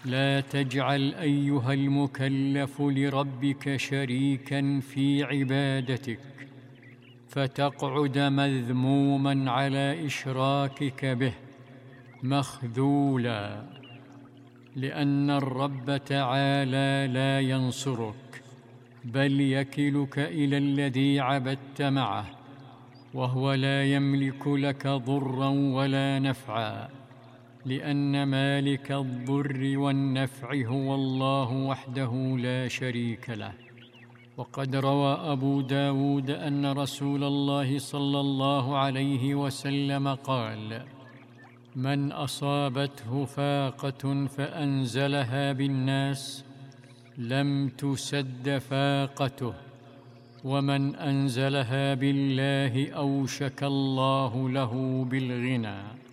لا تجعل أيها المكلف لربك شريكا في عبادتك فتقعد مذموما على إشراكك به مخذولا، لأن الرب تعالى لا ينصرك بل يكلك إلى الذي عبدت معه، وهو لا يملك لك ضرا ولا نفعا، لأن مالك الضر والنفع هو الله وحده لا شريك له. وقد روى أبو داود أن رسول الله صلى الله عليه وسلم قال: من أصابته فاقة فأنزلها بالناس لم تسد فاقته، ومن أنزلها بالله أوشك الله له بالغنى.